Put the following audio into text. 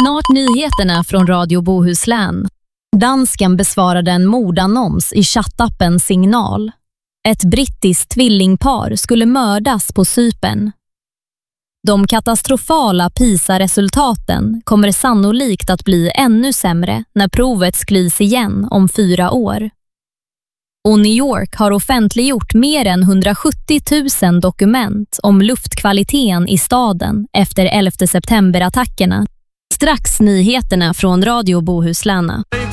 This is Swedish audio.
Snart nyheterna från Radio Bohuslän. Dansken besvarade en mordannons i chattappen Signal. Ett brittiskt tvillingpar skulle mördas på Cypern. De katastrofala PISA-resultaten kommer sannolikt att bli ännu sämre när provet skrivs igen om 4 år. Och New York har offentliggjort mer än 170 000 dokument om luftkvaliteten i staden efter 11 september-attackerna. Strax nyheterna från Radio Bohuslän.